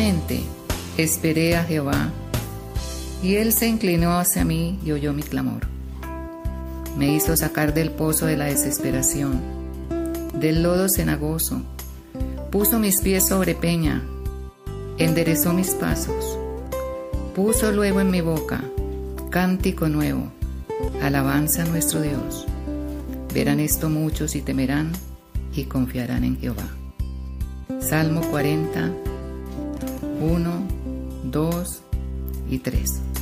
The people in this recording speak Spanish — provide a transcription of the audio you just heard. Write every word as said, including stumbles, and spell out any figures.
Ciertamente esperé a Jehová, y él se inclinó hacia mí y oyó mi clamor. Me hizo sacar del pozo de la desesperación, del lodo cenagoso. Puso mis pies sobre peña, enderezó mis pasos. Puso luego en mi boca cántico nuevo, alabanza a nuestro Dios. Verán esto muchos y temerán y confiarán en Jehová. Salmo cuarenta, uno, dos y tres.